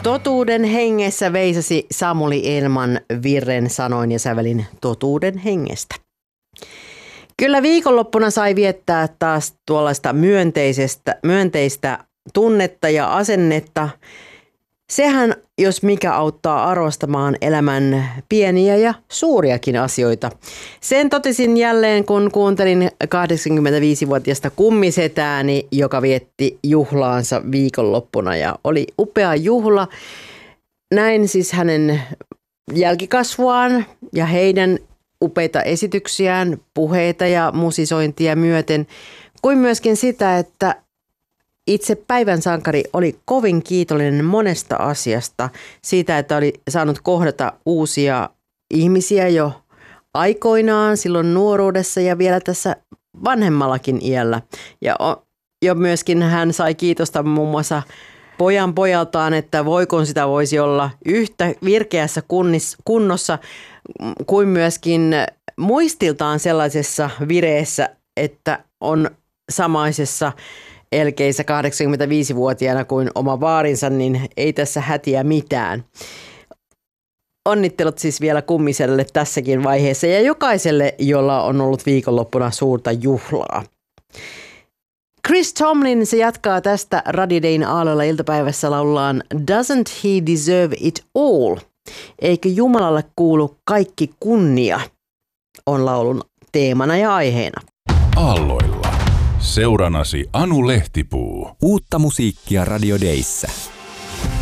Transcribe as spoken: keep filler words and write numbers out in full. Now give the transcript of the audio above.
Totuuden hengessä veisasi Samuli Elman virren sanoin ja sävelin Totuuden hengestä. Kyllä viikonloppuna sai viettää taas tuollaista myönteisestä, myönteistä tunnetta ja asennetta. Sehän, jos mikä, auttaa arvostamaan elämän pieniä ja suuriakin asioita. Sen totesin jälleen, kun kuuntelin kahdeksankymmentäviisivuotiaasta kummisetääni, joka vietti juhlaansa viikonloppuna. Ja oli upea juhla. Näin siis hänen jälkikasvuaan ja heidän upeita esityksiään, puheita ja musisointia myöten, kuin myöskin sitä, että itse päivän sankari oli kovin kiitollinen monesta asiasta, siitä, että oli saanut kohdata uusia ihmisiä jo aikoinaan, silloin nuoruudessa ja vielä tässä vanhemmallakin iällä. Ja jo myöskin hän sai kiitosta muun muassa pojan pojaltaan, että voikon sitä voisi olla yhtä virkeässä kunnossa kuin myöskin muistiltaan sellaisessa vireessä, että on samaisessa elkeissä kahdeksankymmentäviisivuotiaana kuin oma vaarinsa, niin ei tässä hätiä mitään. Onnittelut siis vielä kummiselle tässäkin vaiheessa ja jokaiselle, jolla on ollut viikonloppuna suurta juhlaa. Chris Tomlin se jatkaa tästä Radio Dayn aalloilla iltapäivässä laullaan Doesn't he deserve it all? Eikö Jumalalle kuulu kaikki kunnia? On laulun teemana ja aiheena. Aalloilla. Seuranasi Anu Lehtipuu. Uutta musiikkia Radio Dayssä.